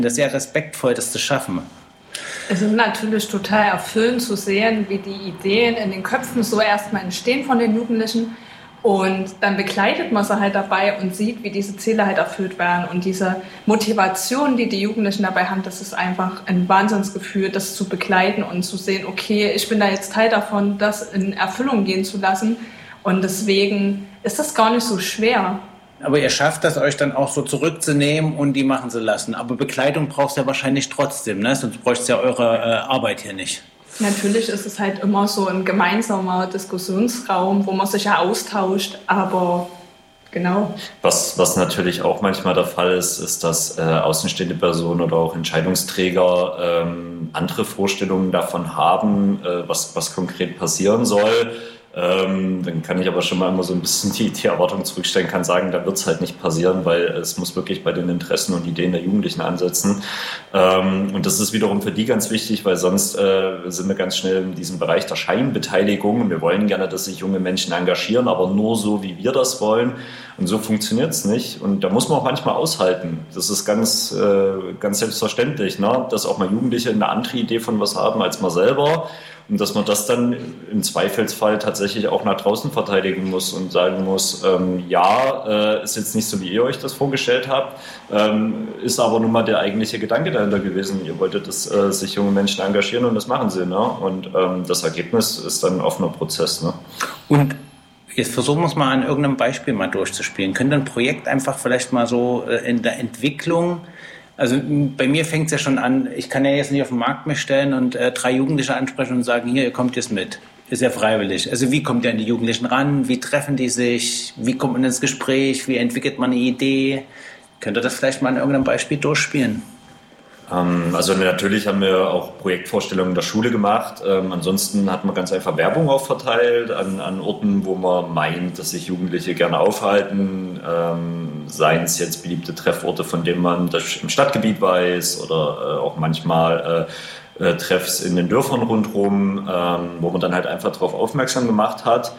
Das ist sehr respektvoll, das zu schaffen. Es ist natürlich total erfüllend zu sehen, wie die Ideen in den Köpfen so erstmal entstehen von den Jugendlichen. Und dann begleitet man sie halt dabei und sieht, wie diese Ziele halt erfüllt werden. Und diese Motivation, die die Jugendlichen dabei haben, das ist einfach ein Wahnsinnsgefühl, das zu begleiten und zu sehen, okay, ich bin da jetzt Teil davon, das in Erfüllung gehen zu lassen. Und deswegen ist das gar nicht so schwer. Aber ihr schafft das, euch dann auch so zurückzunehmen und die machen zu lassen. Aber Begleitung braucht es ja wahrscheinlich trotzdem, ne? Sonst bräuchte es ja eure Arbeit hier nicht. Natürlich ist es halt immer so ein gemeinsamer Diskussionsraum, wo man sich ja austauscht, aber genau. Was natürlich auch manchmal der Fall ist, ist, dass außenstehende Personen oder auch Entscheidungsträger andere Vorstellungen davon haben, was konkret passieren soll. Dann kann ich aber schon mal immer so ein bisschen die Erwartung zurückstellen, kann sagen, da wird es halt nicht passieren, weil es muss wirklich bei den Interessen und Ideen der Jugendlichen ansetzen. Und das ist wiederum für die ganz wichtig, weil sonst sind wir ganz schnell in diesem Bereich der Scheinbeteiligung. Wir wollen gerne, dass sich junge Menschen engagieren, aber nur so, wie wir das wollen. Und so funktioniert es nicht. Und da muss man auch manchmal aushalten. Das ist ganz selbstverständlich, ne? Dass auch mal Jugendliche eine andere Idee von was haben als man selber. Und dass man das dann im Zweifelsfall tatsächlich auch nach draußen verteidigen muss und sagen muss, ist jetzt nicht so, wie ihr euch das vorgestellt habt, ist aber nun mal der eigentliche Gedanke dahinter gewesen. Ihr wolltet, dass sich junge Menschen engagieren und das machen sie. Ne? Und das Ergebnis ist dann ein offener Prozess. Ne? Und jetzt versuchen wir es mal an irgendeinem Beispiel mal durchzuspielen. Könnte ein Projekt einfach vielleicht mal so in der Entwicklung, also bei mir fängt es ja schon an, ich kann ja jetzt nicht auf den Markt mich stellen und 3 Jugendliche ansprechen und sagen, hier, ihr kommt jetzt mit. Ist ja freiwillig. Also wie kommt ihr an die Jugendlichen ran? Wie treffen die sich? Wie kommt man ins Gespräch? Wie entwickelt man eine Idee? Könnt ihr das vielleicht mal an irgendeinem Beispiel durchspielen? Also natürlich haben wir auch Projektvorstellungen in der Schule gemacht. Ansonsten hat man ganz einfach Werbung auch verteilt an Orten, wo man meint, dass sich Jugendliche gerne aufhalten. Seien es jetzt beliebte Trefforte, von denen man das im Stadtgebiet weiß oder auch manchmal Treffs in den Dörfern rundherum, wo man dann halt einfach darauf aufmerksam gemacht hat.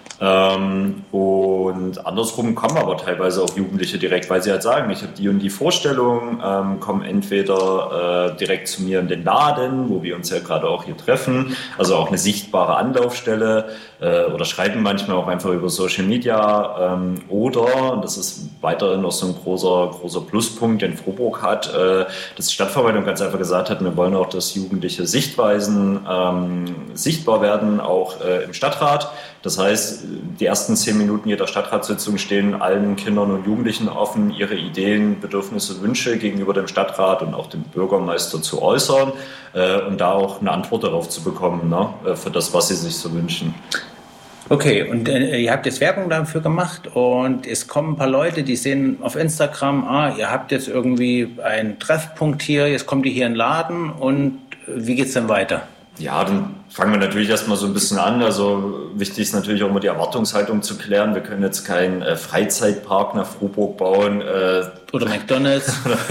Und andersrum kommen aber teilweise auch Jugendliche direkt, weil sie halt sagen, ich habe die und die Vorstellung, kommen entweder direkt zu mir in den Laden, wo wir uns ja gerade auch hier treffen, also auch eine sichtbare Anlaufstelle, oder schreiben manchmal auch einfach über Social Media, oder, und das ist weiterhin noch so ein großer Pluspunkt, den Frohburg hat, dass die Stadtverwaltung ganz einfach gesagt hat, wir wollen auch, dass jugendliche Sichtweisen sichtbar werden, auch im Stadtrat. Das heißt, die ersten 10 Minuten jeder Stadtratssitzung stehen allen Kindern und Jugendlichen offen, ihre Ideen, Bedürfnisse, Wünsche gegenüber dem Stadtrat und auch dem Bürgermeister zu äußern und da auch eine Antwort darauf zu bekommen, ne, für das, was sie sich so wünschen. Okay, und ihr habt jetzt Werbung dafür gemacht und es kommen ein paar Leute, die sehen auf Instagram, ihr habt jetzt irgendwie einen Treffpunkt hier, jetzt kommt ihr hier in den Laden und wie geht's denn weiter? Ja, dann fangen wir natürlich erstmal so ein bisschen an. Also wichtig ist natürlich auch immer die Erwartungshaltung zu klären. Wir können jetzt keinen Freizeitpark nach Frohburg bauen. Oder McDonald's.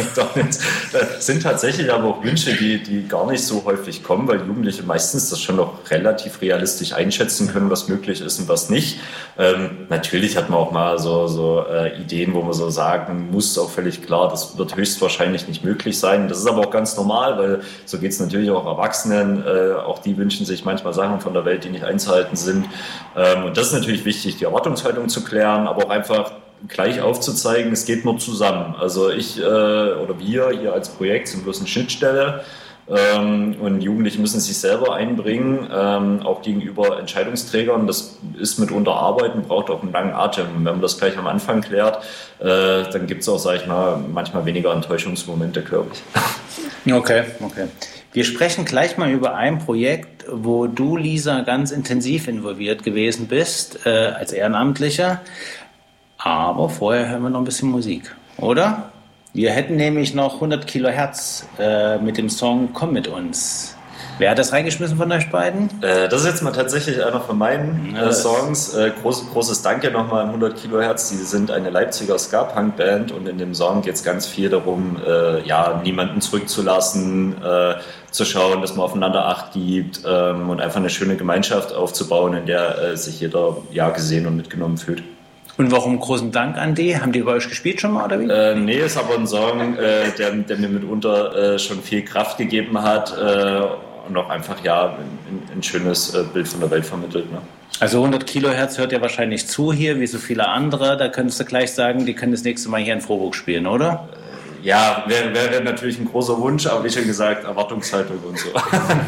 Das sind tatsächlich aber auch Wünsche, die gar nicht so häufig kommen, weil Jugendliche meistens das schon noch relativ realistisch einschätzen können, was möglich ist und was nicht. Natürlich hat man auch mal so Ideen, wo man so sagen muss, auch völlig klar, das wird höchstwahrscheinlich nicht möglich sein. Das ist aber auch ganz normal, weil so geht es natürlich auch Erwachsenen. Auch die wünschen sich manchmal Sachen von der Welt, die nicht einzuhalten sind. Und das ist natürlich wichtig, die Erwartungshaltung zu klären, aber auch einfach gleich aufzuzeigen, es geht nur zusammen. Also ich oder wir hier als Projekt sind bloß eine Schnittstelle und Jugendliche müssen sich selber einbringen, auch gegenüber Entscheidungsträgern. Das ist mitunter Arbeit und braucht auch einen langen Atem. Wenn man das gleich am Anfang klärt, dann gibt es auch, sage ich mal, manchmal weniger Enttäuschungsmomente, glaube ich. Okay. Wir sprechen gleich mal über ein Projekt, wo du, Lisa, ganz intensiv involviert gewesen bist, als Ehrenamtlicher. Aber vorher hören wir noch ein bisschen Musik, oder? Wir hätten nämlich noch 100 Kilohertz mit dem Song Komm mit uns. Wer hat das reingeschmissen von euch beiden? Das ist jetzt mal tatsächlich einer von meinen Songs. Großes Danke nochmal an 100 Kilohertz. Die sind eine Leipziger Ska-Punk-Band und in dem Song geht es ganz viel darum, niemanden zurückzulassen, zu schauen, dass man aufeinander Acht gibt und einfach eine schöne Gemeinschaft aufzubauen, in der sich jeder gesehen und mitgenommen fühlt. Und warum großen Dank an die? Haben die bei euch gespielt schon mal, oder wie? Nee, ist aber ein Song, der mir mitunter schon viel Kraft gegeben hat und auch einfach ein schönes Bild von der Welt vermittelt. Ne? Also 100 Kilohertz hört ja wahrscheinlich zu hier, wie so viele andere. Da könntest du gleich sagen, die können das nächste Mal hier in Frohburg spielen, oder? Ja, wäre natürlich ein großer Wunsch, aber wie schon gesagt, Erwartungshaltung und so.